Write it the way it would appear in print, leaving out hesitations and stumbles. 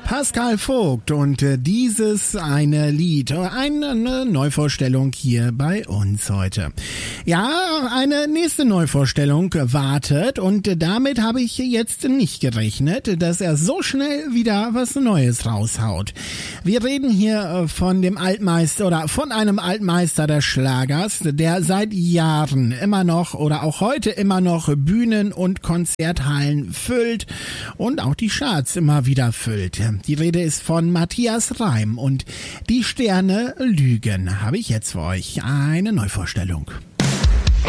Pascal Vogt und dieses eine Lied, eine Neuvorstellung hier bei uns heute. Ja, eine nächste Neuvorstellung wartet und damit habe ich jetzt nicht gerechnet, dass er so schnell wieder was Neues raushaut. Wir reden hier von dem Altmeister oder von einem Altmeister des Schlagers, der seit Jahren immer noch oder auch heute immer noch Bühnen und Konzerthallen füllt und auch die Charts immer wieder füllt. Die Rede ist von Matthias Reim und die Sterne lügen. Habe ich jetzt für euch eine Neuvorstellung.